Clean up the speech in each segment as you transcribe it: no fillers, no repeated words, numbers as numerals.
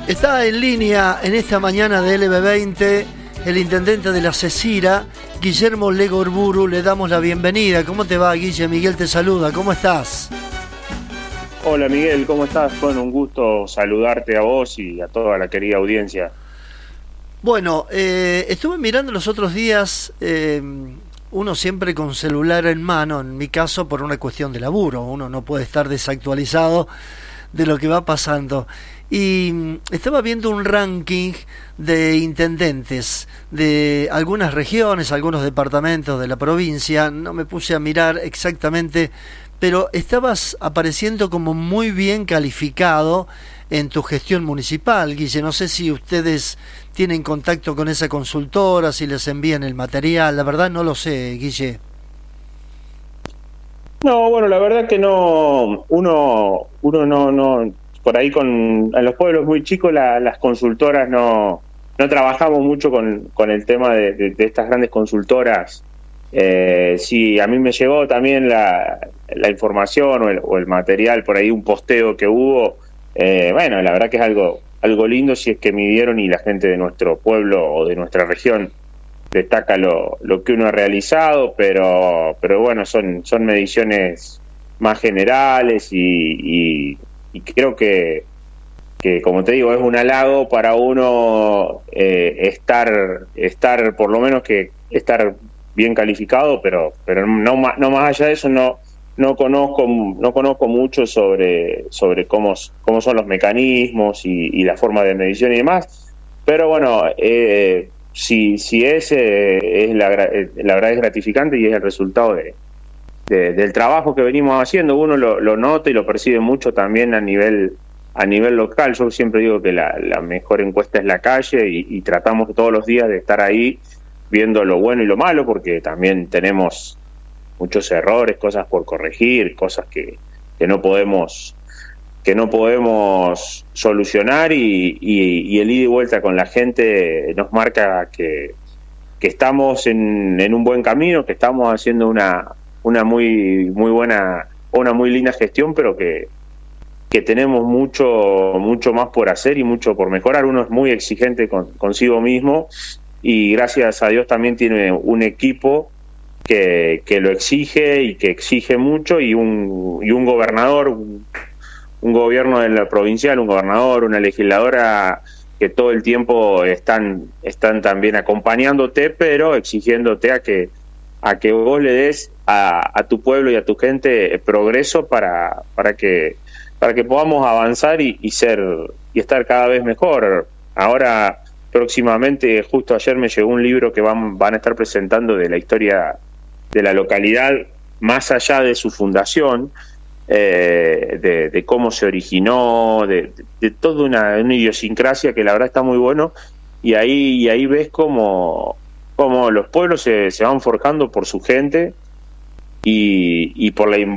Está en línea en esta mañana de LB20 el intendente de la Cecira, Guillermo Legorburu. Le damos la bienvenida. ¿Cómo te va, Guille? Miguel te saluda. ¿Cómo estás? Hola, Miguel, ¿cómo estás? Bueno, un gusto saludarte a vos y a toda la querida audiencia. Bueno, estuve mirando los otros días, uno siempre con celular en mano, en mi caso por una cuestión de laburo, uno no puede estar desactualizado de lo que va pasando. Y estaba viendo un ranking de intendentes de algunas regiones, algunos departamentos de la provincia. No me puse a mirar exactamente, pero estabas apareciendo como muy bien calificado en tu gestión municipal, Guille. No sé si ustedes tienen contacto con esa consultora, si les envían el material. La verdad no lo sé, Guille. No, bueno, la verdad que no, uno no, por ahí en los pueblos muy chicos las consultoras no trabajamos mucho con el tema de estas grandes consultoras. Sí, a mí me llegó también la información o el material, por ahí un posteo que hubo. Bueno, la verdad que es algo lindo si es que midieron y la gente de nuestro pueblo o de nuestra región destaca lo que uno ha realizado, pero bueno, son mediciones más generales y creo que como te digo, es un halago para uno estar por lo menos que estar bien calificado, pero no más allá de eso no conozco mucho sobre cómo son los mecanismos y la forma de medición y demás, pero bueno, si es la verdad es gratificante y es el resultado del trabajo que venimos haciendo. Uno lo nota y lo percibe mucho también a nivel local. Yo siempre digo que la mejor encuesta es la calle y tratamos todos los días de estar ahí viendo lo bueno y lo malo, porque también tenemos muchos errores, cosas por corregir, cosas que no podemos solucionar y el ida y vuelta con la gente nos marca que estamos en un buen camino, que estamos haciendo una muy buena, una muy linda gestión, pero que tenemos mucho más por hacer y mucho por mejorar. Uno es muy exigente consigo mismo y gracias a Dios también tiene un equipo que lo exige y que exige mucho, y un gobernador, un gobierno de la provincial, un gobernador, una legisladora que todo el tiempo están también acompañándote, pero exigiéndote a que vos le des a tu pueblo y a tu gente progreso para que podamos avanzar y estar cada vez mejor. Ahora, próximamente, justo ayer me llegó un libro que van a estar presentando de la historia de la localidad, más allá de su fundación, de cómo se originó, de toda una idiosincrasia que la verdad está muy bueno, y ahí ves cómo los pueblos se van forjando por su gente y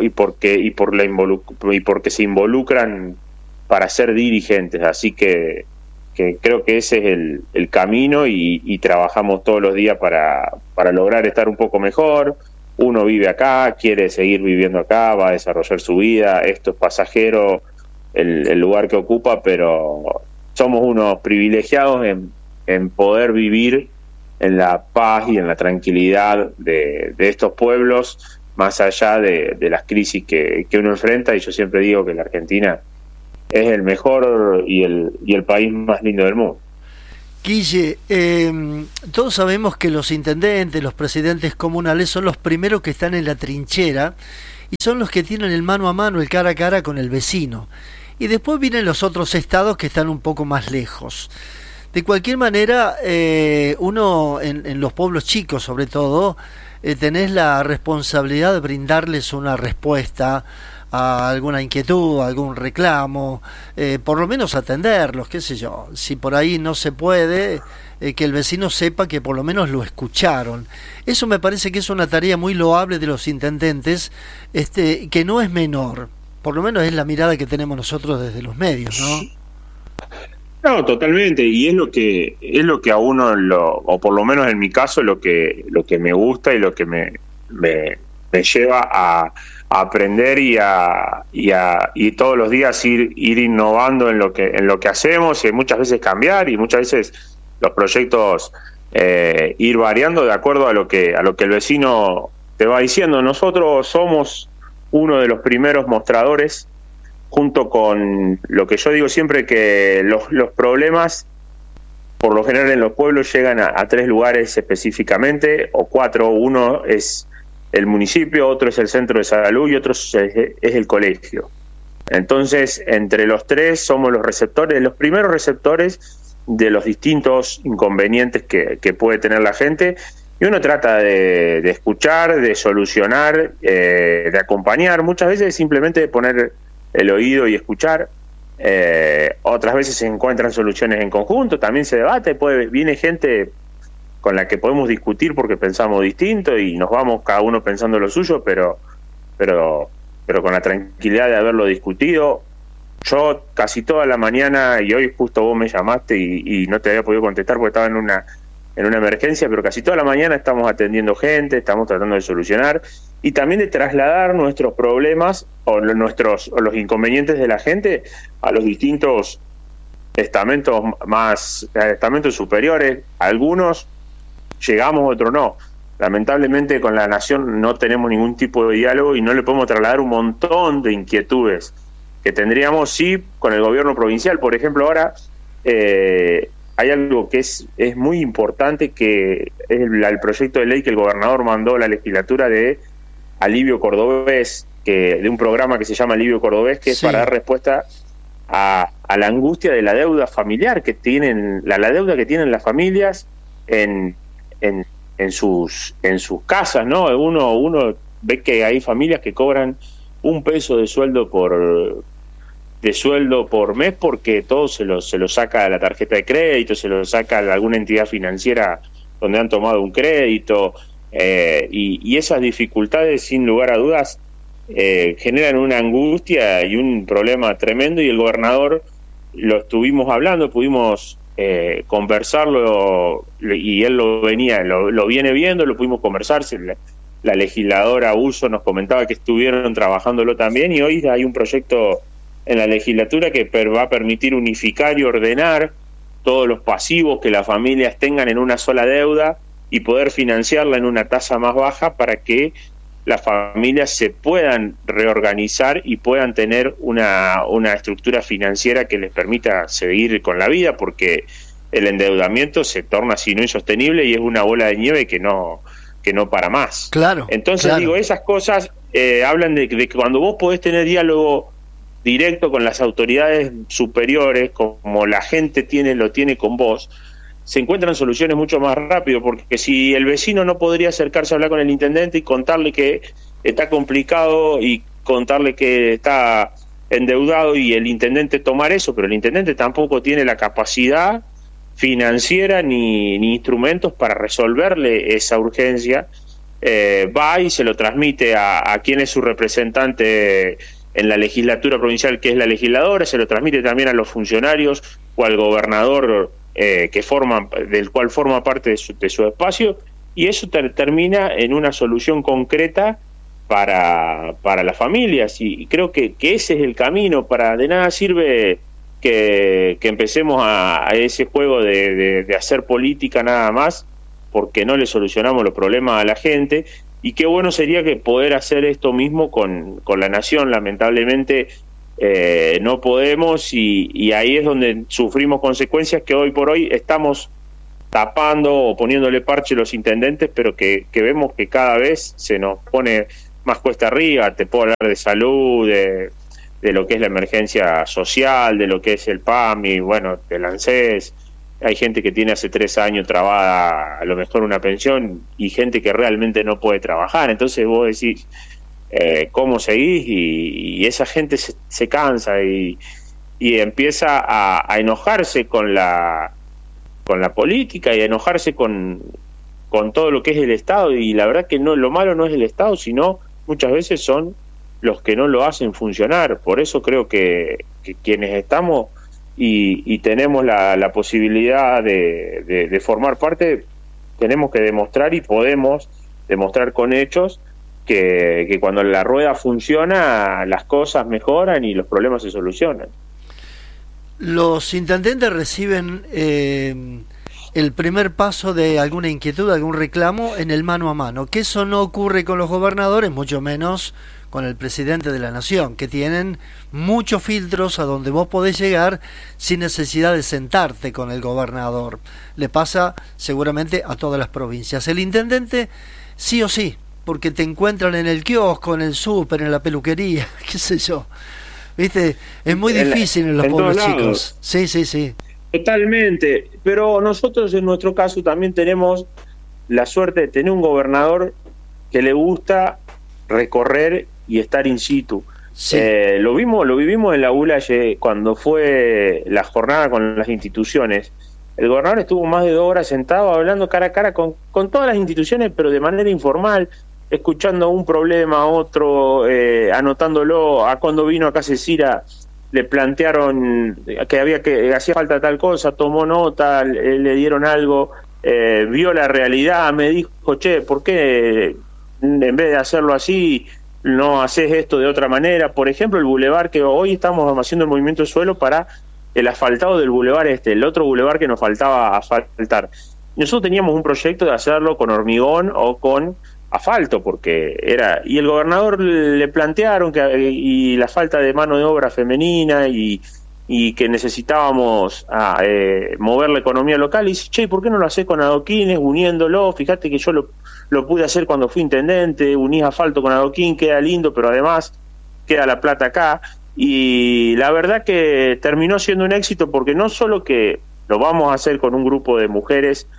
porque se involucran para ser dirigentes. Así que creo que ese es el camino y trabajamos todos los días para lograr estar un poco mejor. Uno vive acá, quiere seguir viviendo acá, va a desarrollar su vida, esto es pasajero, el lugar que ocupa, pero somos unos privilegiados en poder vivir en la paz y en la tranquilidad de estos pueblos, más allá de las crisis que uno enfrenta. Y yo siempre digo que la Argentina es el mejor y el país más lindo del mundo. Guille, todos sabemos que los intendentes, los presidentes comunales son los primeros que están en la trinchera y son los que tienen el mano a mano, el cara a cara con el vecino. Y después vienen los otros estados que están un poco más lejos. De cualquier manera, uno en los pueblos chicos, sobre todo, tenés la responsabilidad de brindarles una respuesta a alguna inquietud, a algún reclamo, por lo menos atenderlos, qué sé yo. Si por ahí no se puede, que el vecino sepa que por lo menos lo escucharon. Eso me parece que es una tarea muy loable de los intendentes, que no es menor. Por lo menos es la mirada que tenemos nosotros desde los medios, ¿no? No, totalmente, y es lo que a uno, o por lo menos en mi caso, lo que me gusta y lo que me lleva aprender y todos los días ir innovando en lo que hacemos, y muchas veces cambiar, y muchas veces los proyectos ir variando de acuerdo a lo que el vecino te va diciendo. Nosotros somos uno de los primeros mostradores, junto con lo que yo digo siempre, que los problemas por lo general en los pueblos llegan a 3 lugares específicamente, o 4. Uno es el municipio, otro es el centro de salud y otro es el colegio. Entonces, entre los 3 somos los primeros receptores de los distintos inconvenientes que puede tener la gente, y uno trata de escuchar, de solucionar, de acompañar, muchas veces simplemente de poner el oído y escuchar. Otras veces se encuentran soluciones en conjunto, también se debate, viene gente con la que podemos discutir porque pensamos distinto y nos vamos cada uno pensando lo suyo, pero con la tranquilidad de haberlo discutido. Yo casi toda la mañana, y hoy justo vos me llamaste y no te había podido contestar porque estaba en una emergencia, pero casi toda la mañana estamos atendiendo gente, estamos tratando de solucionar y también de trasladar nuestros problemas o los inconvenientes de la gente a los distintos estamentos superiores. Algunos llegamos, otros no. Lamentablemente con la nación no tenemos ningún tipo de diálogo y no le podemos trasladar un montón de inquietudes que tendríamos sí con el gobierno provincial. Por ejemplo, ahora hay algo que es muy importante, que es el proyecto de ley que el gobernador mandó a la legislatura de alivio cordobés, de un programa que se llama Alivio Cordobés, que es para dar respuesta a la angustia de la deuda familiar que tienen, la deuda que tienen las familias en sus casas, ¿no? Uno ve que hay familias que cobran $1 de sueldo por mes, porque todo se lo saca de la tarjeta de crédito, se lo saca de alguna entidad financiera donde han tomado un crédito, y esas dificultades, sin lugar a dudas, generan una angustia y un problema tremendo, y el gobernador lo estuvimos hablando, pudimos conversarlo, y él lo viene viendo, lo pudimos conversar. La legisladora Uso nos comentaba que estuvieron trabajándolo también, y hoy hay un proyecto en la legislatura que va a permitir unificar y ordenar todos los pasivos que las familias tengan en una sola deuda y poder financiarla en una tasa más baja, para que las familias se puedan reorganizar y puedan tener una estructura financiera que les permita seguir con la vida, porque el endeudamiento se torna, si no, insostenible, y es una bola de nieve que no para más. Claro. Entonces, digo, esas cosas hablan de que cuando vos podés tener diálogo directo con las autoridades superiores, como la gente lo tiene con vos, se encuentran soluciones mucho más rápido, porque si el vecino no podría acercarse a hablar con el intendente y contarle que está complicado y contarle que está endeudado, y el intendente tomar eso, pero el intendente tampoco tiene la capacidad financiera ni instrumentos para resolverle esa urgencia, va y se lo transmite a quien es su representante en la legislatura provincial, que es la legisladora, se lo transmite también a los funcionarios o al gobernador del cual forma parte de su espacio, y eso termina en una solución concreta para las familias, y creo que ese es el camino. De nada sirve que empecemos a ese juego de hacer política nada más, porque no le solucionamos los problemas a la gente. Y qué bueno sería que poder hacer esto mismo con la nación. Lamentablemente no podemos, y ahí es donde sufrimos consecuencias que hoy por hoy estamos tapando o poniéndole parche a los intendentes, pero que vemos que cada vez se nos pone más cuesta arriba. Te puedo hablar de salud, de lo que es la emergencia social, de lo que es el PAMI, bueno, del ANSES. Hay gente que tiene hace 3 años trabada a lo mejor una pensión, y gente que realmente no puede trabajar. Entonces vos decís, ¿cómo seguís? Y esa gente se cansa y empieza a enojarse con la política, y a enojarse con todo lo que es el Estado. Y la verdad que lo malo no es el Estado, sino muchas veces son los que no lo hacen funcionar. Por eso creo que quienes estamos y tenemos la posibilidad de formar parte, tenemos que demostrar, y podemos demostrar con hechos, que cuando la rueda funciona, las cosas mejoran y los problemas se solucionan. Los intendentes reciben el primer paso de alguna inquietud, algún reclamo en el mano a mano, que eso no ocurre con los gobernadores, mucho menos con el presidente de la nación, que tienen muchos filtros a donde vos podés llegar sin necesidad de sentarte con el gobernador. Le pasa seguramente a todas las provincias. El intendente sí o sí, porque te encuentran en el kiosco, en el súper, en la peluquería, qué sé yo. ¿Viste? Es muy difícil en los pueblos chicos. Sí, sí, sí. Totalmente, pero nosotros en nuestro caso también tenemos la suerte de tener un gobernador que le gusta recorrer y estar in situ. Sí. Lo vivimos en la ULA cuando fue la jornada con las instituciones. El gobernador estuvo más de 2 horas sentado hablando cara a cara con todas las instituciones, pero de manera informal, escuchando un problema, otro, anotándolo. Cuando vino acá Cecira le plantearon que hacía falta tal cosa, tomó nota, le dieron algo, vio la realidad, me dijo, che, ¿por qué en vez de hacerlo así no haces esto de otra manera? Por ejemplo, el bulevar, que hoy estamos haciendo el movimiento de suelo para el asfaltado del bulevar el otro bulevar que nos faltaba asfaltar. Nosotros teníamos un proyecto de hacerlo con hormigón o con asfalto, y el gobernador le plantearon y la falta de mano de obra femenina y que necesitábamos mover la economía local, y dice, che, ¿por qué no lo hacés con adoquines, uniéndolo? Fíjate que yo lo pude hacer cuando fui intendente, unís asfalto con adoquín, queda lindo, pero además queda la plata acá, y la verdad que terminó siendo un éxito, porque no solo que lo vamos a hacer con un grupo de mujeres,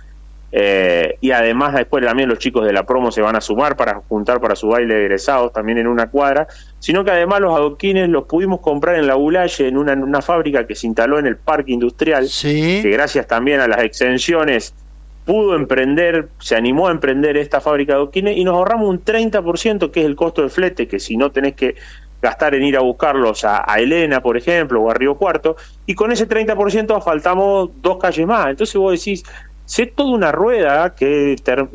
y además después también los chicos de la promo se van a sumar para juntar para su baile de egresados también en una cuadra, sino que además los adoquines los pudimos comprar en la Bulaye, en una fábrica que se instaló en el parque industrial, ¿sí? Que gracias también a las exenciones se animó a emprender esta fábrica de adoquines, y nos ahorramos un 30%, que es el costo del flete, que si no tenés que gastar en ir a buscarlos a Elena, por ejemplo, o a Río Cuarto, y con ese 30% asfaltamos 2 calles más. Entonces vos decís, es toda una rueda que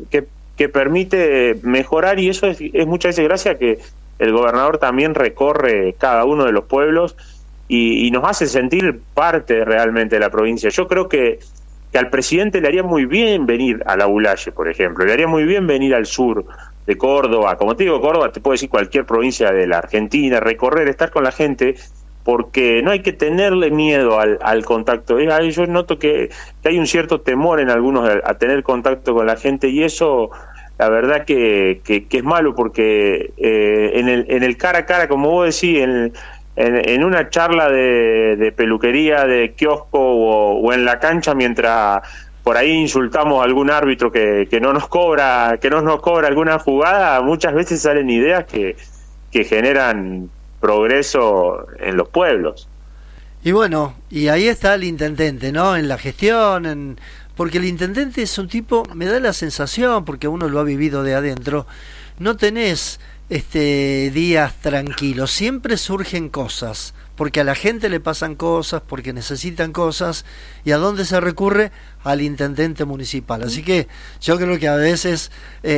permite mejorar, y eso es muchas veces gracias a que el gobernador también recorre cada uno de los pueblos y nos hace sentir parte realmente de la provincia. Yo creo que al presidente le haría muy bien venir a la Bulaye, por ejemplo, le haría muy bien venir al sur de Córdoba, como te digo, Córdoba, te puedo decir cualquier provincia de la Argentina, recorrer, estar con la gente, porque no hay que tenerle miedo al contacto. Yo noto que hay un cierto temor en algunos a tener contacto con la gente, y eso la verdad que es malo, porque en el cara a cara, como vos decís, en una charla de peluquería, de kiosco o en la cancha, mientras por ahí insultamos a algún árbitro que no nos cobra alguna jugada, muchas veces salen ideas que generan progreso en los pueblos. Y bueno, y ahí está el intendente, ¿no? En la gestión, porque el intendente es un tipo, me da la sensación, porque uno lo ha vivido de adentro, no tenés días tranquilos, siempre surgen cosas, porque a la gente le pasan cosas, porque necesitan cosas, y ¿a dónde se recurre? Al intendente municipal. Así que yo creo que a veces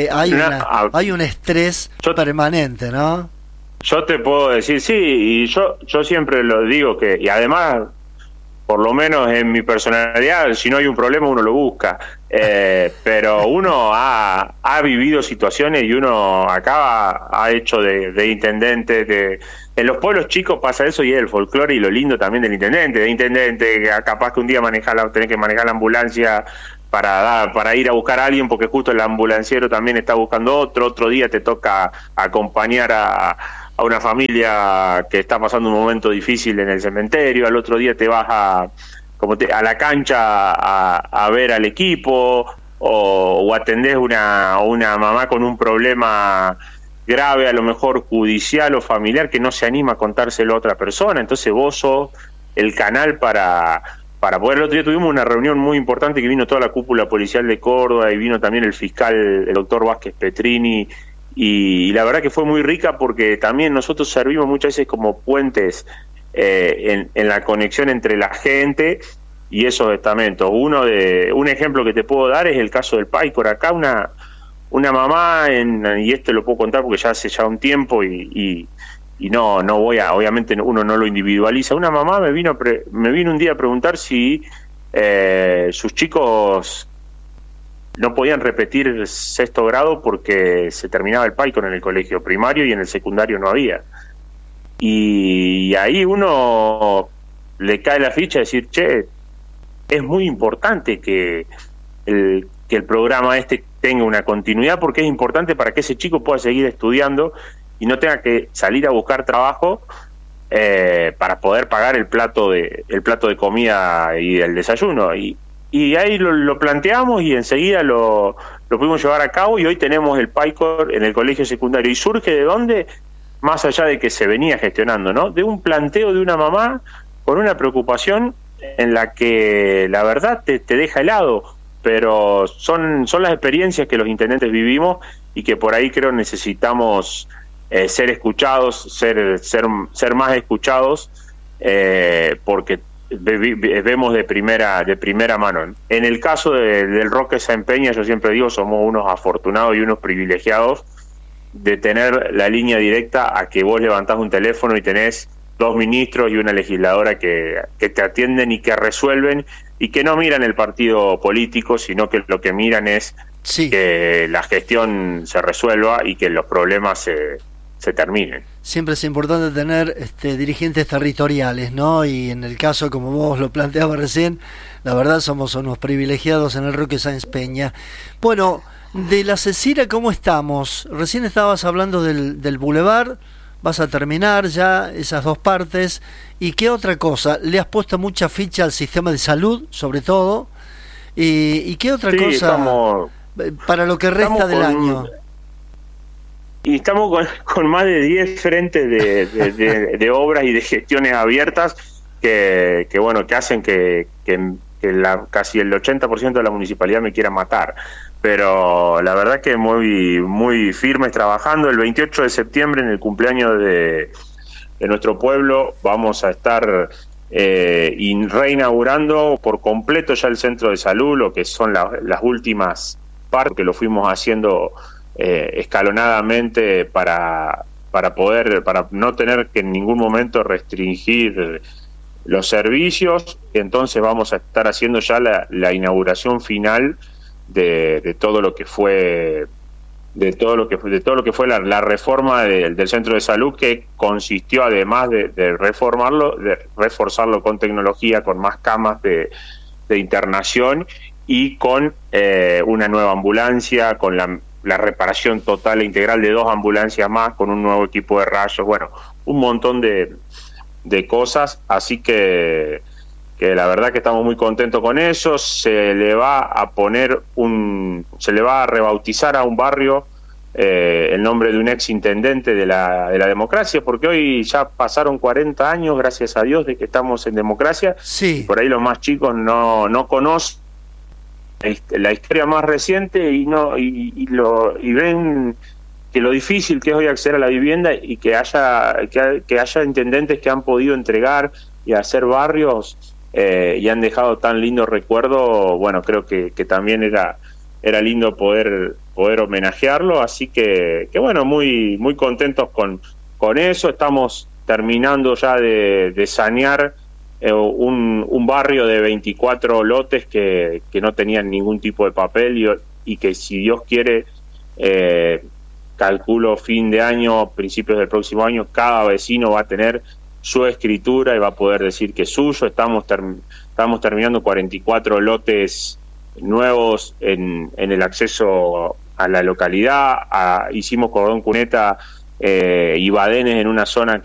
hay un estrés permanente, ¿no? Yo te puedo decir, sí, y yo siempre lo digo, y además, por lo menos en mi personalidad, si no hay un problema uno lo busca, pero uno ha vivido situaciones, y uno acá ha hecho de intendente, en los pueblos chicos pasa eso, y es el folclore y lo lindo también del intendente, que capaz que un día tenés que manejar la ambulancia para ir a buscar a alguien, porque justo el ambulanciero también está buscando otro día te toca acompañar a una familia que está pasando un momento difícil en el cementerio, al otro día te vas a la cancha a ver al equipo, o atendés una mamá con un problema grave, a lo mejor judicial o familiar, que no se anima a contárselo a otra persona. Entonces vos sos el canal para poder. El otro día tuvimos una reunión muy importante, que vino toda la cúpula policial de Córdoba, y vino también el fiscal, el doctor Vázquez Petrini, y la verdad que fue muy rica, porque también nosotros servimos muchas veces como puentes en la conexión entre la gente y esos estamentos. Un ejemplo que te puedo dar es el caso del Paicor. Acá una mamá, y esto lo puedo contar porque ya hace ya un tiempo y no voy a, obviamente uno no lo individualiza. Una mamá me vino un día a preguntar si sus chicos no podían repetir el 6º grado porque se terminaba el PAICO en el colegio primario y en el secundario no había. Y ahí uno le cae la ficha de decir, che, es muy importante que el programa tenga una continuidad, porque es importante para que ese chico pueda seguir estudiando y no tenga que salir a buscar trabajo para poder pagar el plato de comida y el desayuno. Y ahí lo planteamos y enseguida lo pudimos llevar a cabo, y hoy tenemos el PAICO en el colegio secundario. ¿Y surge de dónde? Más allá de que se venía gestionando, ¿no? De un planteo de una mamá con una preocupación en la que la verdad te deja helado, pero son las experiencias que los intendentes vivimos y que por ahí creo necesitamos ser escuchados, ser más escuchados, porque vemos de primera mano. En el caso del Roque Sáenz Peña, yo siempre digo, somos unos afortunados y unos privilegiados de tener la línea directa a que vos levantás un teléfono y tenés 2 ministros y una legisladora que te atienden y que resuelven, y que no miran el partido político, sino que lo que miran es que la gestión se resuelva y que los problemas se terminen. Siempre es importante tener dirigentes territoriales, ¿no? Y en el caso, como vos lo planteabas recién, la verdad somos unos privilegiados en el Roque Sáenz Peña. Bueno, de la Cecira, ¿cómo estamos? Recién estabas hablando del Boulevard, vas a terminar ya esas 2 partes. ¿Y qué otra cosa? ¿Le has puesto mucha ficha al sistema de salud, sobre todo? ¿Y qué otra cosa para lo que resta del año? Y estamos con más de 10 frentes de obras y de gestiones abiertas que hacen que casi el 80% de la municipalidad me quiera matar. Pero la verdad que muy, muy firmes trabajando. El 28 de septiembre, en el cumpleaños de nuestro pueblo, vamos a estar reinaugurando por completo ya el centro de salud, lo que son las últimas partes, que lo fuimos haciendo escalonadamente para no tener que en ningún momento restringir los servicios. Entonces vamos a estar haciendo ya la inauguración final de todo lo que fue la reforma del centro de salud, que consistió, además de reformarlo, de reforzarlo con tecnología, con más camas de internación y con una nueva ambulancia, con la reparación total e integral de 2 ambulancias más, con un nuevo equipo de rayos, bueno, un montón de cosas. Así que la verdad que estamos muy contentos con eso. Se le va a rebautizar a un barrio el nombre de un ex intendente de la democracia, porque hoy ya pasaron 40 años, gracias a Dios, de que estamos en democracia. Sí. Y por ahí los más chicos no conocen la historia más reciente y ven que lo difícil que es hoy acceder a la vivienda, y que haya intendentes que han podido entregar y hacer barrios y han dejado tan lindo recuerdo. Bueno, creo que también era lindo poder homenajearlo. Así que bueno, muy, muy contentos con eso. Estamos terminando ya de sanear un barrio de 24 lotes que no tenían ningún tipo de papel, y que, si Dios quiere, calculo fin de año, principios del próximo año, cada vecino va a tener su escritura y va a poder decir que es suyo. Estamos terminando 44 lotes nuevos en el acceso a la localidad. Hicimos cordón cuneta y badenes en una zona